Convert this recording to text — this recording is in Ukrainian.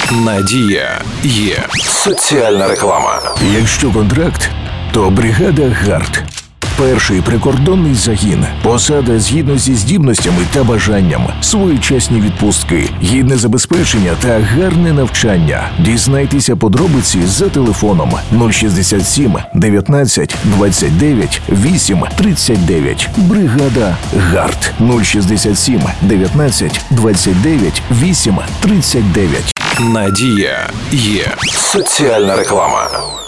Надія є. Соціальна реклама. Якщо контракт, то бригада ГАРД. Перший прикордонний загін. Посада згідно зі здібностями та бажанням. Своєчасні відпустки, гідне забезпечення та гарне навчання. Дізнайтеся подробиці за телефоном 067 19 29 8 39. Бригада ГАРД 067 19 29 8 39. Надія є. Соціальна реклама.